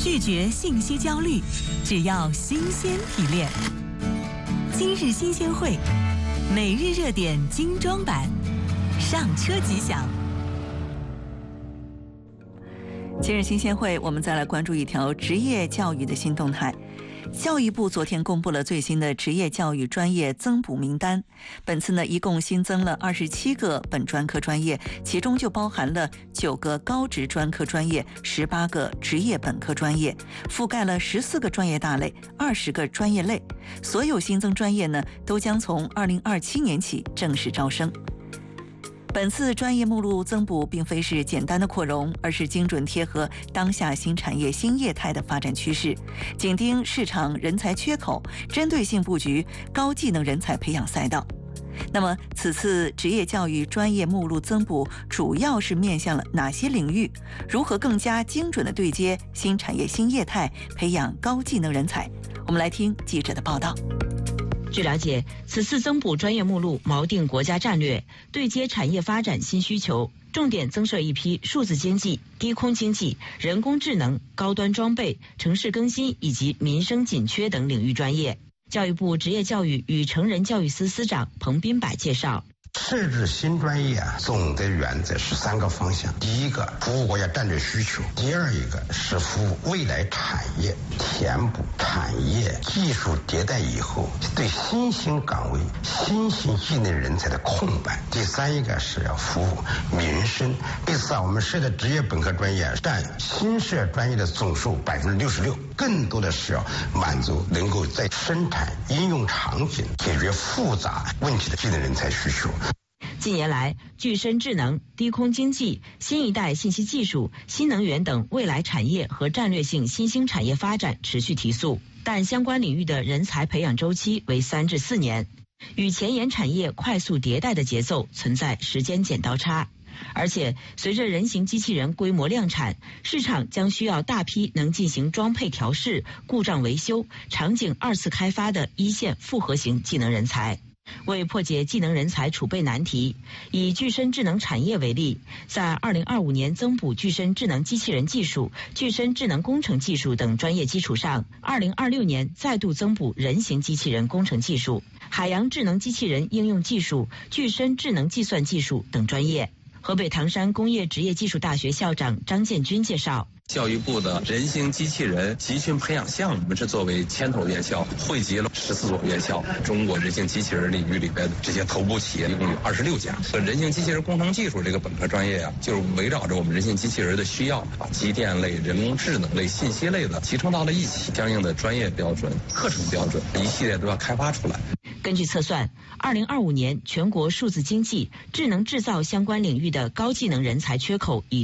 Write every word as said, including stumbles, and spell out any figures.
拒绝信息焦虑，只要新鲜提炼。今日新鲜会，每日热点精装版，上车即享。今日新鲜会，我们再来关注一条职业教育的新动态。教育部昨天公布了最新的职业教育专业增补名单，本次呢一共新增了二十七个本专科专业，其中就包含了九个高职专科专业、十八个职业本科专业，覆盖了十四个专业大类、二十个专业类。所有新增专业呢，都将从二零二七年起正式招生。本次专业目录增补并非是简单的扩容，而是精准贴合当下新产业新业态的发展趋势，紧盯市场人才缺口，针对性布局高技能人才培养赛道。那么此次职业教育专业目录增补主要是面向了哪些领域？如何更加精准地对接新产业新业态，培养高技能人才？我们来听记者的报道。 据了解，此次增补专业目录锚定国家战略，对接产业发展新需求，重点增设一批数字经济、低空经济、人工智能、高端装备、城市更新以及民生紧缺等领域专业。教育部职业教育与成人教育司司长彭斌柏介绍， 设置新专业啊，总的原则是三个方向。第一个，服务国家战略需求；第二一个是服务未来产业，填补产业技术迭代以后对新兴岗位、新兴技能人才的空白；第三一个是要服务民生。这次啊，我们设的职业本科专业占新设专业的总数百分之六十六，更多的是要满足能够在生产应用场景解决复杂问题的技能人才需求。 近年来，具身智能、低空经济、新一代信息技术、新能源等未来产业和战略性新兴产业发展持续提速，但相关领域的人才培养周期为三至四年，与前沿产业快速迭代的节奏存在时间剪刀差。而且，随着人形机器人规模量产，市场将需要大批能进行装配调试、故障维修、场景二次开发的一线复合型技能人才。为破解技能人才储备难题，以具身智能产业为例，在二零二五年增补具身智能机器人技术、具身智能工程技术等专业基础上，二零二六年再度增补人形机器人工程技术、海洋智能机器人应用技术、具身智能计算技术等专业。河北唐山工业职业技术大学校长张建军介绍， 教育部的人形机器人集群培养项目是作为牵头院校，汇集了十四所院校，中国人形机器人领域里边的这些头部企业一共有二十六家。人形机器人工程技术这个本科专业啊，就是围绕着我们人形机器人的需要，把机电类、人工智能类、信息类的集成到了一起，相应的专业标准、课程标准一系列都要开发出来。 根据测算，二零二五年全国数字经济、智能制造相关领域的高技能人才缺口已